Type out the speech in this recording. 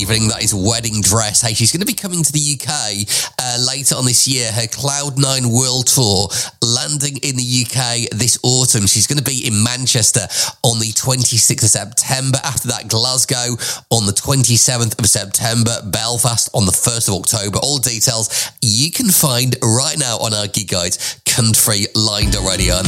evening. That is Wedding Dress. Hey, she's going to be coming to the UK later on this year. Her Cloud9 World Tour landing in the UK this autumn. She's going to be in Manchester on the 26th of September. After that, Glasgow on the 27th of September. Belfast on the 1st of October. All details you can find right now on our gig guide, countryline.radio.